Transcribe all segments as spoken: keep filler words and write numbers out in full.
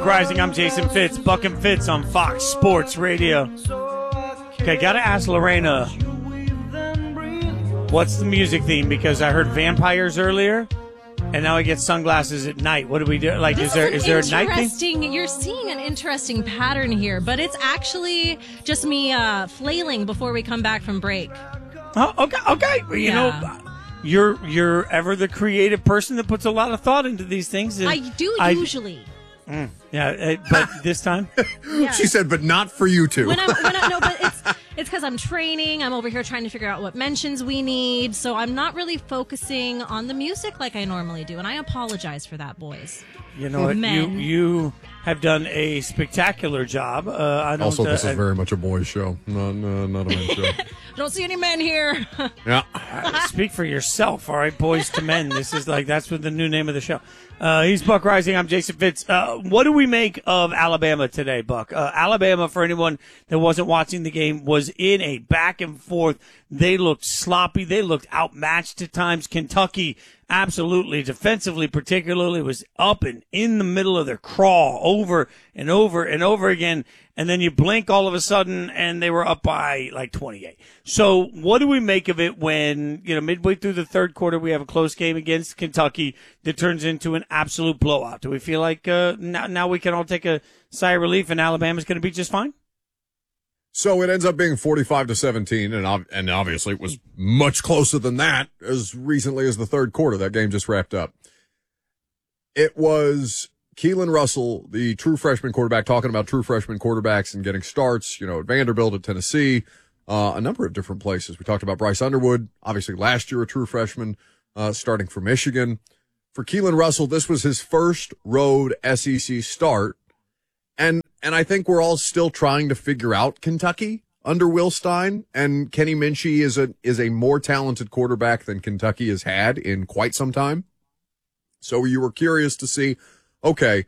Rising, I'm Jason Fitz, Buck and Fitz on Fox Sports Radio. Okay, gotta ask Lorena, what's the music theme? Because I heard vampires earlier, and now I get sunglasses at night. What do we do? Like, this is there is, is there a night theme? Interesting. You're seeing an interesting pattern here, but it's actually just me uh, flailing before we come back from break. Oh, okay, okay. Well, you Yeah. know, you're you're ever the creative person that puts a lot of thought into these things. and I do I- usually. Mm, yeah, uh, but this time, Yeah. She said, but not for you two. When I'm, when I, no, but it's it's because I'm training. I'm over here trying to figure out what mentions we need, so I'm not really focusing on the music like I normally do, and I apologize for that, boys. you know what? You Men. you have done a spectacular job. Uh, I don't. Also, this uh, is very much a boys' show, not, no, not a men's show. I don't see any men here. Yeah. Uh, speak for yourself, all right, boys to men. This is like, that's what the new name of the show. Uh, he's Buck Rising. I'm Jason Fitz. Uh, what do we make of Alabama today, Buck? Uh, Alabama, for anyone that wasn't watching the game, was in a back and forth. They looked sloppy. They looked outmatched at times. Kentucky, absolutely, defensively particularly, was up and in the middle of their crawl over and over and over again. And then you blink all of a sudden, and they were up by like twenty-eight. So what do we make of it when, you know, midway through the third quarter, we have a close game against Kentucky that turns into an absolute blowout? Do we feel like uh, now, now we can all take a sigh of relief and Alabama's going to be just fine? So it ends up being forty-five to seventeen, and ob- and obviously it was much closer than that as recently as the third quarter. That game just wrapped up. It was Keelan Russell, the true freshman quarterback, talking about true freshman quarterbacks and getting starts, you know, at Vanderbilt, at Tennessee, uh, a number of different places. We talked about Bryce Underwood, obviously last year a true freshman, uh, starting for Michigan. For Keelan Russell, this was his first road S E C start. And, and I think we're all still trying to figure out Kentucky under Will Stein, and Kenny Minchie is a, is a more talented quarterback than Kentucky has had in quite some time. So you were curious to see, okay,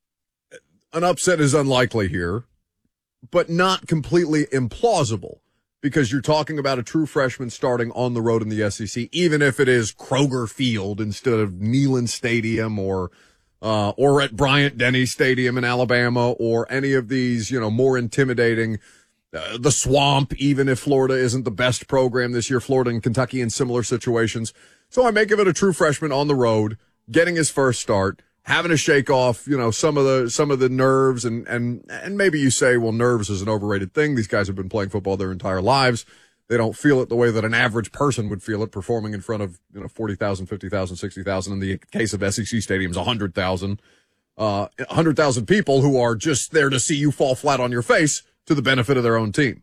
an upset is unlikely here, but not completely implausible, because you're talking about a true freshman starting on the road in the S E C, even if it is Kroger Field instead of Neyland Stadium or uh or at Bryant-Denny Stadium in Alabama or any of these, you know, more intimidating, uh, the Swamp, even if Florida isn't the best program this year, Florida and Kentucky in similar situations. So I make of it a true freshman on the road, getting his first start, having to shake off, you know, some of the, some of the nerves and, and, and maybe you say, well, nerves is an overrated thing. These guys have been playing football their entire lives. They don't feel it the way that an average person would feel it, performing in front of, you know, forty thousand, fifty thousand, sixty thousand. In the case of S E C stadiums, one hundred thousand, uh, one hundred thousand people who are just there to see you fall flat on your face to the benefit of their own team.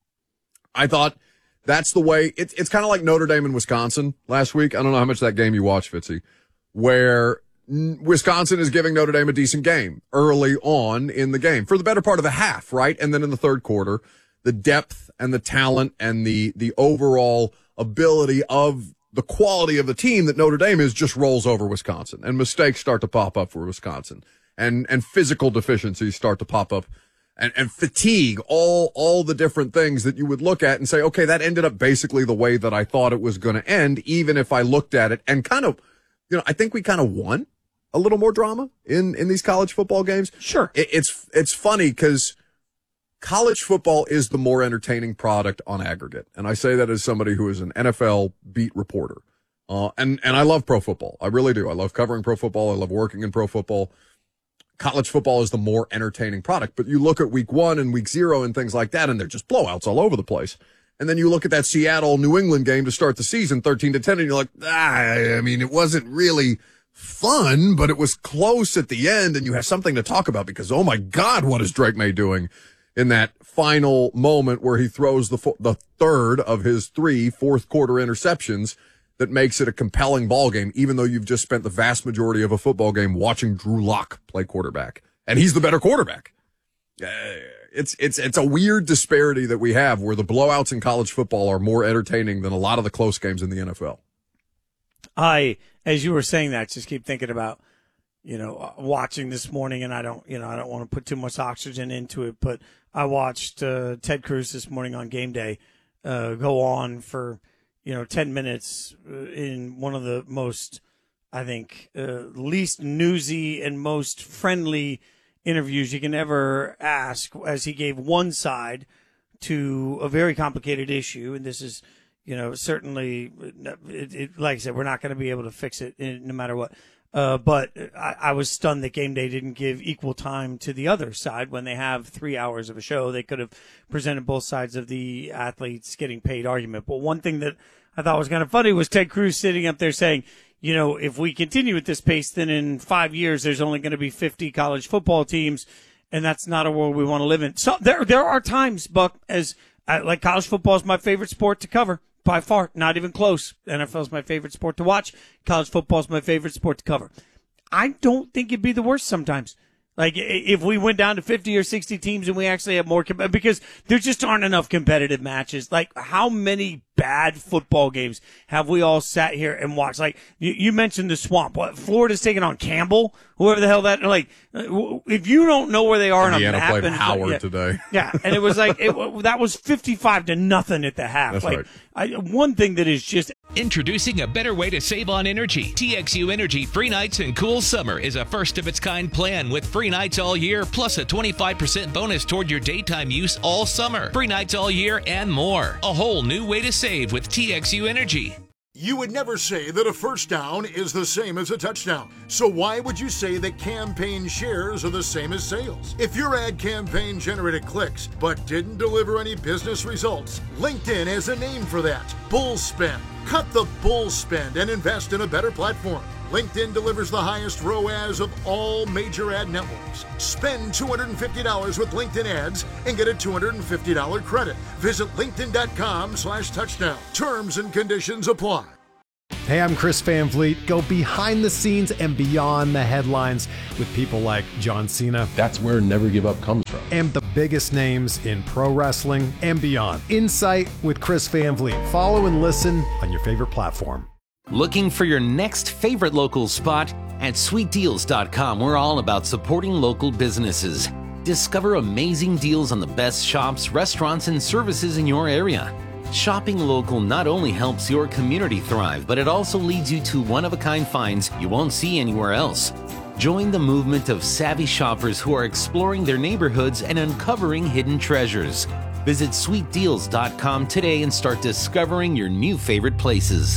I thought that's the way it's, it's kind of like Notre Dame and Wisconsin last week. I don't know how much of that game you watched, Fitzy, where Wisconsin is giving Notre Dame a decent game early on in the game for the better part of the half, right? And then in the third quarter, the depth and the talent and the, the overall ability of the quality of the team that Notre Dame is just rolls over Wisconsin, and mistakes start to pop up for Wisconsin, and, and physical deficiencies start to pop up, and, and fatigue, all, all the different things that you would look at and say, okay, that ended up basically the way that I thought it was going to end, even if I looked at it and kind of, you know, I think we kind of won a little more drama in, in these college football games. Sure. It, it's, it's funny because college football is the more entertaining product on aggregate. And I say that as somebody who is an N F L beat reporter. Uh, and, and I love pro football. I really do. I love covering pro football. I love working in pro football. College football is the more entertaining product, but you look at week one and week zero and things like that, and they're just blowouts all over the place. And then you look at that Seattle New England game to start the season, thirteen to ten, and you're like, ah, I mean, it wasn't really fun, but it was close at the end, and you have something to talk about because, oh my God, what is Drake May doing in that final moment where he throws the fo- the third of his three fourth quarter interceptions that makes it a compelling ball game, even though you've just spent the vast majority of a football game watching Drew Lock play quarterback, and he's the better quarterback. Uh, it's it's it's a weird disparity that we have where the blowouts in college football are more entertaining than a lot of the close games in the N F L. I, as you were saying that, just keep thinking about, you know, watching this morning, and I don't, you know, I don't want to put too much oxygen into it, but I watched uh, Ted Cruz this morning on Game Day uh, go on for, you know, ten minutes in one of the most, I think, uh, least newsy and most friendly interviews you can ever ask, as he gave one side to a very complicated issue. And this is, you know, certainly, it, it, like I said, we're not going to be able to fix it in, no matter what. Uh, but I, I was stunned that Game Day didn't give equal time to the other side when they have three hours of a show. They could have presented both sides of the athletes getting paid argument. But one thing that I thought was kind of funny was Ted Cruz sitting up there saying, you know, if we continue at this pace, then in five years there's only going to be fifty college football teams, and that's not a world we want to live in. So there, there are times, Buck, as uh, like college football is my favorite sport to cover. By far, not even close. N F L is my favorite sport to watch. College football is my favorite sport to cover. I don't think it'd be the worst sometimes. Like, if we went down to fifty or sixty teams and we actually have more, com- because there just aren't enough competitive matches. Like, how many bad football games have we all sat here and watched? Like, you, you mentioned the Swamp. What, Florida's taking on Campbell? Whoever the hell that, like, if you don't know where they are on a Indiana map. played and, Howard yeah, today. Yeah, and it was like, it, that was fifty-five to nothing at the half. That's like, right. I, one thing that is just Introducing a better way to save on energy. T X U Energy Free Nights and Cool Summer is a first-of-its-kind plan with free nights all year, plus a twenty-five percent bonus toward your daytime use all summer. Free nights all year and more. A whole new way to save with T X U Energy. You would never say that a first down is the same as a touchdown. So why would you say that campaign shares are the same as sales? If your ad campaign generated clicks but didn't deliver any business results, LinkedIn has a name for that. Bull spend. Cut the bull spend and invest in a better platform. LinkedIn delivers the highest R O A S of all major ad networks. Spend two hundred fifty dollars with LinkedIn ads and get a two hundred fifty dollars credit. Visit linkedin.com slash touchdown. Terms and conditions apply. Hey, I'm Chris Van Vliet. Go behind the scenes and beyond the headlines with people like John Cena. That's where Never Give Up comes from. And the biggest names in pro wrestling and beyond. Insight with Chris Van Vliet. Follow and listen on your favorite platform. Looking for your next favorite local spot? At sweet deals dot com, we're all about supporting local businesses. Discover amazing deals on the best shops, restaurants, and services in your area. Shopping local not only helps your community thrive, but it also leads you to one-of-a-kind finds you won't see anywhere else. Join the movement of savvy shoppers who are exploring their neighborhoods and uncovering hidden treasures. Visit sweet deals dot com today and start discovering your new favorite places.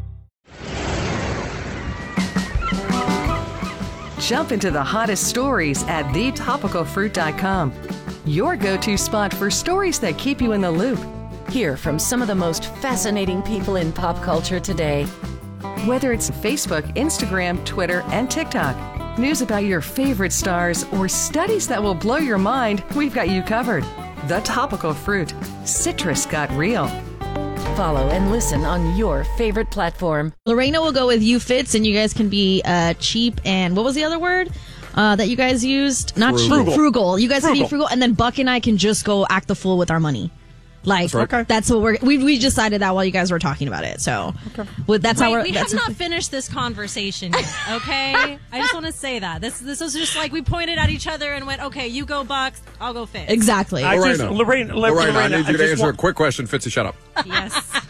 Jump into the hottest stories at the topical fruit dot com. Your go-to spot for stories that keep you in the loop. Hear from some of the most fascinating people in pop culture today. Whether it's Facebook, Instagram, Twitter, and TikTok, news about your favorite stars, or studies that will blow your mind, we've got you covered. The Topical Fruit. Citrus got real. Follow and listen on your favorite platform. Lorena will go with you, Fitz, and you guys can be uh, cheap and what was the other word uh, that you guys used? Not frugal. cheap, frugal. You guys frugal. can be frugal, and then Buck and I can just go act the fool with our money. Like that's, right. that's what we're we we decided that while you guys were talking about it. So okay. well, that's Wait, how we're. we that's have not finished this conversation yet. Okay, I just want to say that this this was just like we pointed at each other and went, okay, you go Bucks, I'll go Fitz. Exactly. I Lorena, just, Lorena, Lorena, Lorena, I need you I to just answer want, a quick question. Fitzy, shut up. Yes.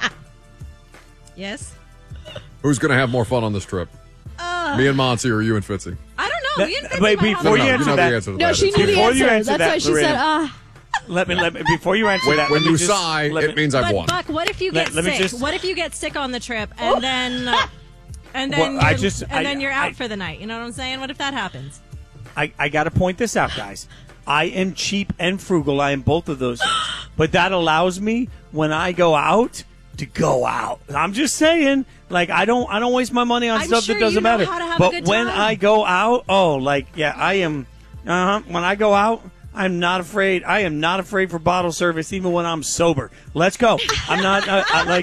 Yes. Who's going to have more fun on this trip? Uh, Me and Monty, or you and Fitzy? I don't know. Me and Fitzy wait, might have before no, you no, answer you know that, the answer to no, that. she knew the Before you answer. answer That's that, why she Lorena. said, "Ah." let me let me before you answer When, that. when let me you just, sigh, let it me- means I've But won. Buck, what if you Let- get let me sick? just- What if you get sick on the trip and then uh, and then Well, I you're, just- and I- then you're out I- for the night? You know what I'm saying? What if that happens? I, I got to point this out, guys. I am cheap and frugal. I am both of those things. But that allows me, when I go out, to go out. I'm just saying, like, I don't I don't waste my money on I'm stuff sure that doesn't you know matter. how to have a but good when time. I go out, oh, like, yeah, I am, uh-huh, when I go out, I'm not afraid. I am not afraid for bottle service, even when I'm sober. Let's go. I'm not, uh, I, like...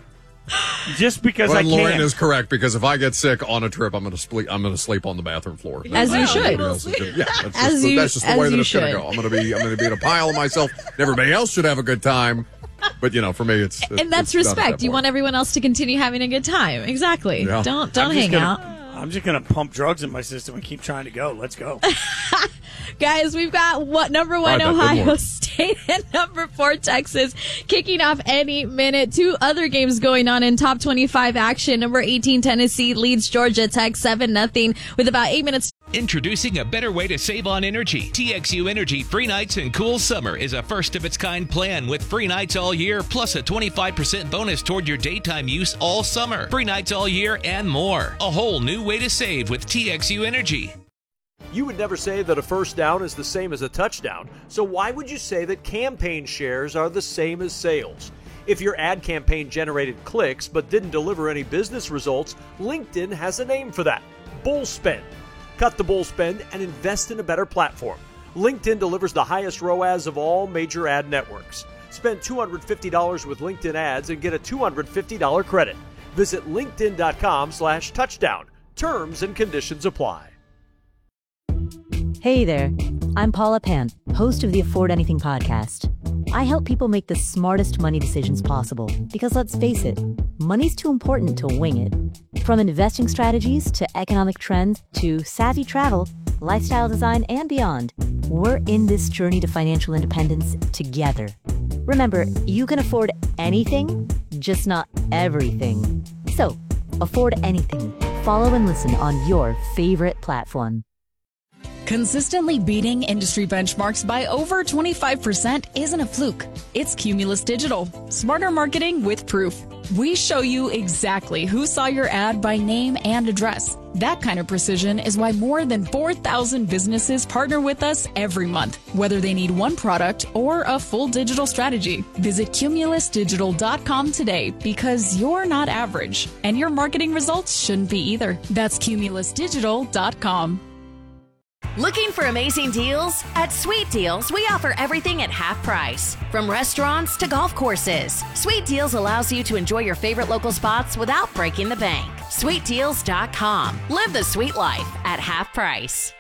Just because But I Lauren can. is correct, because if I get sick on a trip, I'm going to sleep. I'm going to sleep on the bathroom floor. As you should. Everybody else is gonna- yeah, that's As just, the- you- that's just the as way that you it's going to should. go. I'm going to be. I'm going to be in a pile of myself. And everybody else should have a good time, but you know, for me, it's. it's And that's it's not respect. that You want point. everyone else to continue having a good time. Exactly. Yeah. Don't don't I'm just hang gonna- out. I'm just going to pump drugs in my system and keep trying to go. Let's go. Guys, we've got what number one All right, Beth, good Ohio morning. State and number four Texas kicking off any minute. Two other games going on in top twenty-five action. Number eighteen Tennessee leads Georgia Tech seven nothing with about eight minutes. Introducing a better way to save on energy. T X U Energy Free Nights and Cool Summer is a first-of-its-kind plan with free nights all year, plus a twenty-five percent bonus toward your daytime use all summer. Free nights all year and more. A whole new way to save with T X U Energy. You would never say that a first down is the same as a touchdown, so why would you say that campaign shares are the same as sales? If your ad campaign generated clicks but didn't deliver any business results, LinkedIn has a name for that: bull spend. Cut the bull spend and invest in a better platform. LinkedIn delivers the highest R O A S of all major ad networks. Spend two hundred fifty dollars with LinkedIn ads and get a two hundred fifty dollars credit. Visit linkedin.com slash touchdown. Terms and conditions apply. Hey there, I'm Paula Pan, host of the Afford Anything podcast. I help people make the smartest money decisions possible because, let's face it, money's too important to wing it. From investing strategies to economic trends to savvy travel, lifestyle design, and beyond, we're in this journey to financial independence together. Remember, you can afford anything, just not everything. So, afford anything. Follow and listen on your favorite platform. Consistently beating industry benchmarks by over twenty-five percent isn't a fluke. It's Cumulus Digital. Smarter marketing with proof. We show you exactly who saw your ad by name and address. That kind of precision is why more than four thousand businesses partner with us every month, whether they need one product or a full digital strategy. Visit cumulus digital dot com today because you're not average, and your marketing results shouldn't be either. That's cumulus digital dot com. Looking for amazing deals? At Sweet Deals, we offer everything at half price. From restaurants to golf courses, Sweet Deals allows you to enjoy your favorite local spots without breaking the bank. sweet deals dot com. Live the sweet life at half price.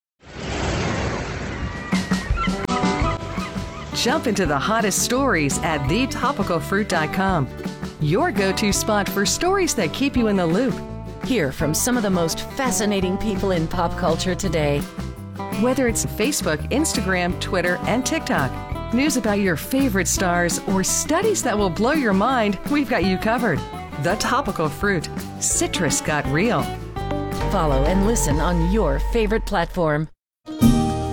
Jump into the hottest stories at the topical fruit dot com. Your go-to spot for stories that keep you in the loop. Hear from some of the most fascinating people in pop culture today. Whether it's Facebook, Instagram, Twitter, and TikTok, news about your favorite stars, or studies that will blow your mind, we've got you covered. The Topical Fruit. Citrus got real. Follow and listen on your favorite platform.